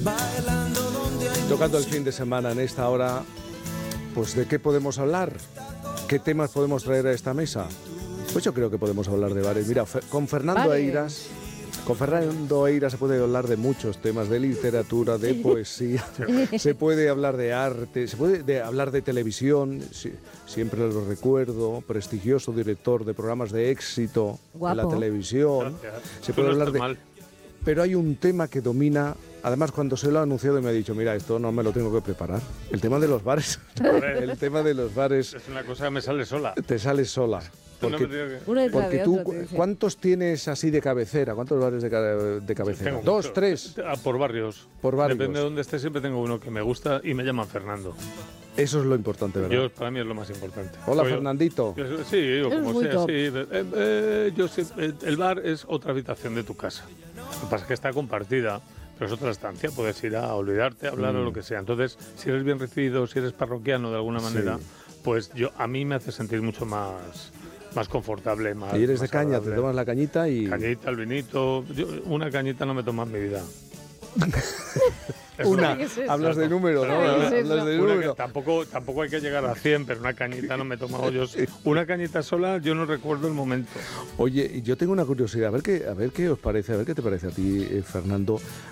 Tocando el fin de semana en esta hora, pues ¿de qué podemos hablar? ¿Qué temas podemos traer a esta mesa? Pues yo creo que podemos hablar de bares. Mira, con Fernando Eiras se puede hablar de muchos temas, de literatura, de poesía, se puede hablar de arte, se puede hablar de televisión, siempre lo recuerdo, prestigioso director de programas de éxito en la televisión. Se puede hablar de... Pero hay un tema que domina, además cuando se lo ha anunciado me ha dicho, mira, esto no me lo tengo que preparar. El tema de los bares. El tema de los bares. Es una cosa que me sale sola. Te sale sola. Porque tú, ¿cuántos tienes así de cabecera? ¿Cuántos bares de cabecera? Tengo ¿Dos, mucho. tres? Por barrios. Por barrios. Depende de dónde esté, siempre tengo uno que me gusta y me llaman Fernando. Eso es lo importante, ¿verdad? Para mí es lo más importante. Hola, Fernandito. Sí, como sea, sí. El bar es otra habitación de tu casa. Lo que pasa es que está compartida, pero es otra estancia. Puedes ir a olvidarte, a hablar o lo que sea. Entonces, si eres bien recibido, si eres parroquiano de alguna manera, pues a mí me hace sentir mucho más confortable, más. Y eres más de caña, agradable. te tomas la cañita y... Cañita, el vinito. Una cañita no me tomo en mi vida. Una, hablas de número, ¿no? Hablas de número. Tampoco hay que llegar a 100, pero una cañita no me he tomado yo. Una cañita sola, yo no recuerdo el momento. Oye, yo tengo una curiosidad, a ver qué os parece, a ver qué te parece a ti, Fernando.